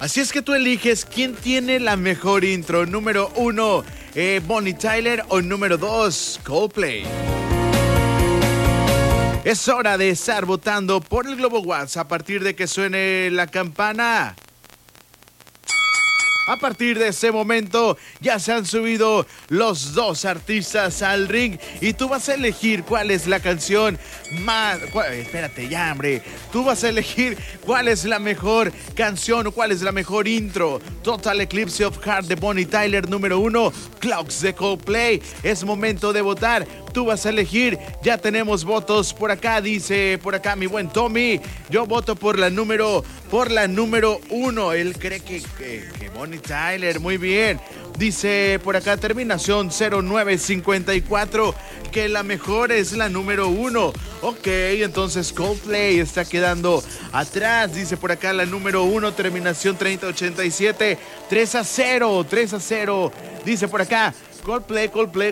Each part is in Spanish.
Así es que tú eliges quién tiene la mejor intro. Número 1, Bonnie Tyler, o número 2, Coldplay. Es hora de estar votando por el Globo WhatsApp a partir de que suene la campana. A partir de ese momento ya se han subido los dos artistas al ring y tú vas a elegir cuál es la canción más... Espérate ya, hombre. Tú vas a elegir cuál es la mejor canción o cuál es la mejor intro. Total Eclipse of Heart de Bonnie Tyler, número 1. Clocks de Coldplay. Es momento de votar. Tú vas a elegir. Ya tenemos votos por acá. Dice por acá mi buen Tommy. Yo voto por la número 1. Él cree que Bonnie Tyler, muy bien. Dice por acá terminación 0954 que la mejor es la número 1. Ok, entonces Coldplay está quedando atrás. Dice por acá la número 1, terminación 3087. 3-0. Dice por acá Coldplay.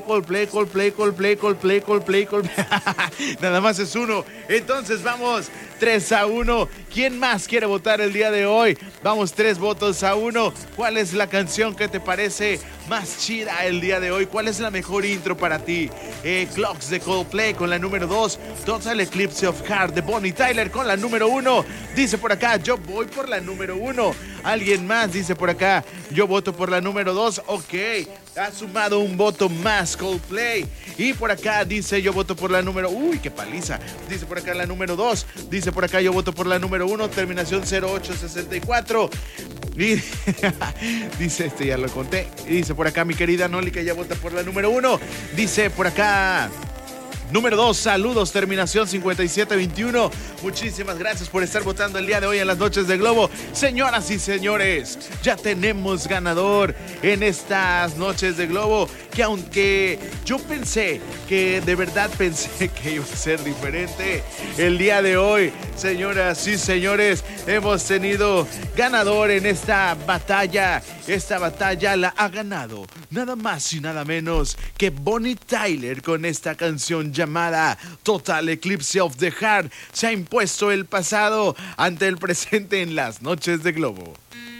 Nada más es uno. Entonces vamos 3-1. ¿Quién más quiere votar el día de hoy? Vamos 3-1. ¿Cuál es la canción que te parece más chida el día de hoy? ¿Cuál es la mejor intro para ti? Clocks de Coldplay con la número 2. Total Eclipse of Heart de Bonnie Tyler con la número 1. Dice por acá, yo voy por la número 1. Alguien más dice por acá, yo voto por la número 2. Ok, ha sumado un voto más Coldplay. Y por acá dice, yo voto por la número... Uy, qué paliza. Dice por acá la número 2. Dice por acá, yo voto por la número 1, terminación 0864. Y dice, ya lo conté. Y dice por acá mi querida Noli que ya vota por la número 1. Dice por acá... Número 2, saludos, terminación 5721. Muchísimas gracias por estar votando el día de hoy en las noches de Globo. Señoras y señores, ya tenemos ganador en estas noches de Globo. Que aunque yo pensé que iba a ser diferente el día de hoy, señoras y señores, hemos tenido ganador en esta batalla. Esta batalla la ha ganado nada más y nada menos que Bonnie Tyler con esta canción llamada Total Eclipse of the Heart. Se ha impuesto el pasado ante el presente en las noches de Globo.